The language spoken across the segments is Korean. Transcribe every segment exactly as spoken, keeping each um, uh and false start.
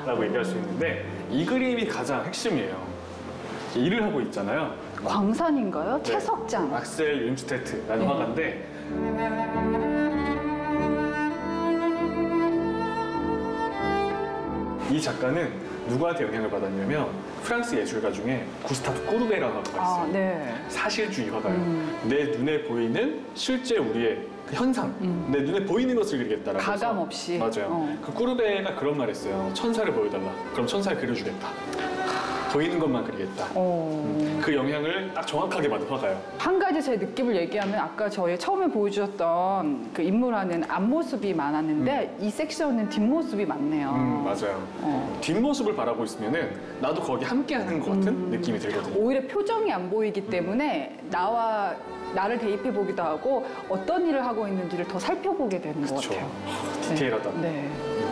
화가라고 얘기할 수 있는데 이 그림이 가장 핵심이에요. 일을 하고 있잖아요. 광산인가요? 네. 채석장. 악셀 림스테트라는 네. 화가인데 이 작가는 누구한테 영향을 받았냐면 프랑스 예술가 중에 구스타프 꾸르베라는 화가가 있어요. 아, 네. 사실주의 화가예요. 음. 내 눈에 보이는 실제 우리의 그 현상, 음. 내 눈에 보이는 것을 그리겠다라고 해서. 가감 없이. 맞아요. 어. 그 꾸르베가 그런 말 했어요. 천사를 보여달라. 그럼 천사를 그려주겠다. 보이는 것만 그리겠다. 어. 그 영향을 딱 정확하게 받은 화가예요. 한 가지 제 느낌을 얘기하면 아까 저희 처음에 보여주셨던 그 인물하는 앞모습이 많았는데 이 섹션은 뒷모습이 많네요. 음, 맞아요. 어. 뒷모습을 바라보고 있으면은 나도 거기 함께 하는 것 같은 음. 느낌이 들거든요. 오히려 표정이 안 보이기 때문에 나와 나를 대입해 보기도 하고 어떤 일을 하고 있는지를 더 살펴보게 되는 것 그쵸. 같아요. 디테일하다. 네. 네.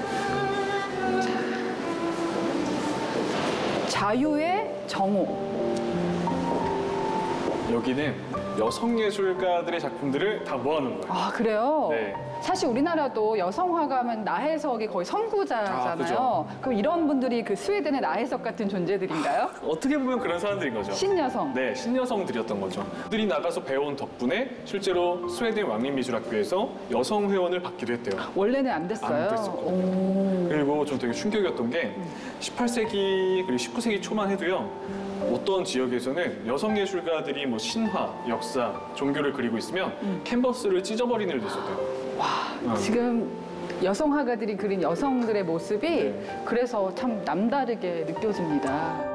자유의 정오. 여기는 여성 예술가들의 작품들을 다 모아놓은 거예요. 아, 그래요? 네. 사실 우리나라도 여성 화가면 나혜석이 거의 선구자잖아요. 아, 그죠. 그럼 이런 분들이 그 스웨덴의 나혜석 같은 존재들인가요? 어떻게 보면 그런 사람들인 거죠. 신여성. 네, 신여성들이었던 거죠. 그들이 나가서 배운 덕분에 실제로 스웨덴 왕립미술학교에서 여성 회원을 받기도 했대요. 원래는 안 됐어요. 안 됐었거든요. 오. 그리고 좀 되게 충격이었던 게 십팔 세기 그리고 십구 세기 초만 해도요. 어떤 지역에서는 여성 예술가들이 뭐 신화, 역사, 종교를 그리고 있으면 음. 캔버스를 찢어버리는 일도 있었대요. 와, 어. 지금 여성 화가들이 그린 여성들의 모습이 네. 그래서 참 남다르게 느껴집니다.